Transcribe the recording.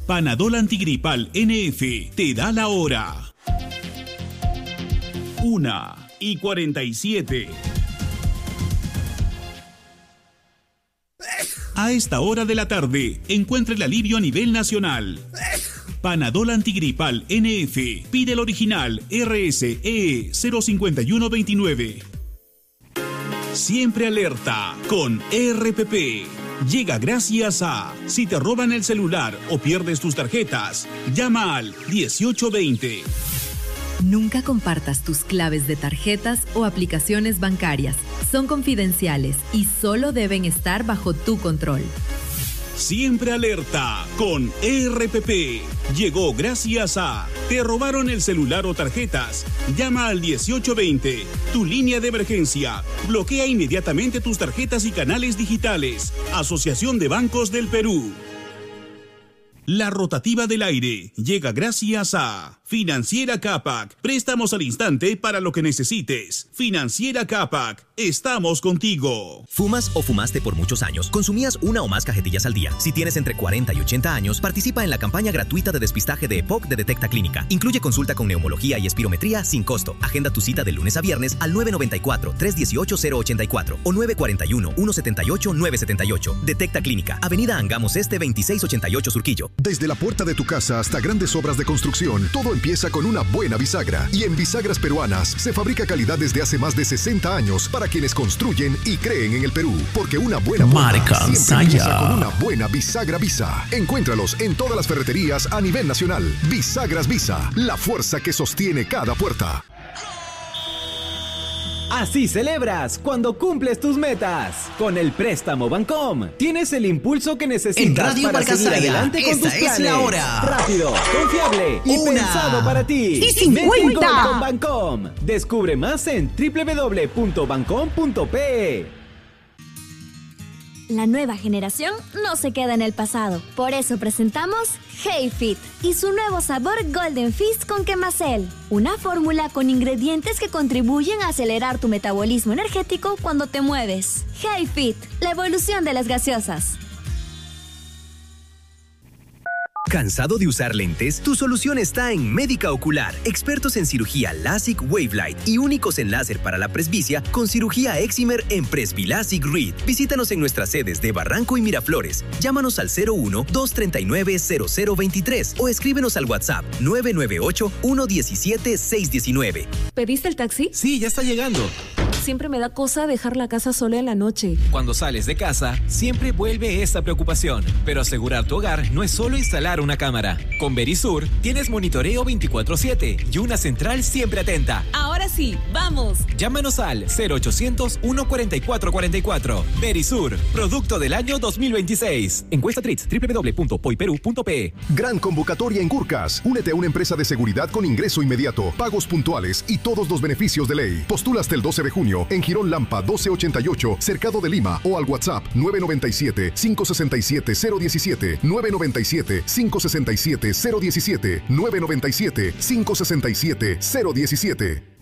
Panadol Antigripal NF te da la hora. 1:47. A esta hora de la tarde, encuentra el alivio a nivel nacional. Panadol Antigripal NF. Pide el original RSE 05129. Siempre alerta con RPP. Llega gracias a: si te roban el celular o pierdes tus tarjetas, llama al 1820. Nunca compartas tus claves de tarjetas o aplicaciones bancarias. Son confidenciales y solo deben estar bajo tu control. Siempre alerta con RPP. Llegó gracias a: ¿te robaron el celular o tarjetas? Llama al 1820, tu línea de emergencia. Bloquea inmediatamente tus tarjetas y canales digitales. Asociación de Bancos del Perú. La rotativa del aire llega gracias a Financiera Capac. Préstamos al instante para lo que necesites. Financiera Capac, estamos contigo. ¿Fumas o fumaste por muchos años? ¿Consumías una o más cajetillas al día? Si tienes entre 40 y 80 años, participa en la campaña gratuita de despistaje de EPOC de Detecta Clínica. Incluye consulta con neumología y espirometría sin costo. Agenda tu cita de lunes a viernes al 994-318-084 o 941-178-978. Detecta Clínica, Avenida Angamos Este 2688 Surquillo. Desde la puerta de tu casa hasta grandes obras de construcción, todo empieza con una buena bisagra. Y en Bisagras Peruanas se fabrica calidad desde hace más de 60 años para quienes construyen y creen en el Perú. Porque una buena puerta siempre empieza con una buena bisagra Visa. Encuéntralos en todas las ferreterías a nivel nacional. Bisagras Visa, la fuerza que sostiene cada puerta. Así celebras cuando cumples tus metas. Con el préstamo Bancom tienes el impulso que necesitas para seguir adelante con tus planes. La hora. Rápido, confiable y pensado para ti. ¡Y 50! Mete gol con Bancom. Descubre más en www.bancom.pe. La nueva generación no se queda en el pasado. Por eso presentamos Hey Fit y su nuevo sabor Golden Fizz con Quemacel. Una fórmula con ingredientes que contribuyen a acelerar tu metabolismo energético cuando te mueves. Hey Fit, la evolución de las gaseosas. ¿Cansado de usar lentes? Tu solución está en Médica Ocular. Expertos en cirugía LASIK Wavelight y únicos en láser para la presbicia con cirugía Excimer en Presbilasic Read. Visítanos en nuestras sedes de Barranco y Miraflores. Llámanos al 01-239-0023 o escríbenos al WhatsApp 998-117-619. ¿Pediste el taxi? Sí, ya está llegando. Siempre me da cosa dejar la casa sola en la noche. Cuando sales de casa, siempre vuelve esta preocupación. Pero asegurar tu hogar no es solo instalar una cámara. Con Verisur tienes monitoreo 24/7 y una central siempre atenta. Ahora sí, ¡vamos! Llámanos al 0800-144-44. Verisur, producto del año 2026. Encuesta TRITS, www.poiperú.pe. Gran convocatoria en Gurkas. Únete a una empresa de seguridad con ingreso inmediato, pagos puntuales y todos los beneficios de ley. Postula hasta el 12 de junio en Girón Lampa 1288, Cercado de Lima, o al WhatsApp 997-567-017, 997-567-017, 997-567-017.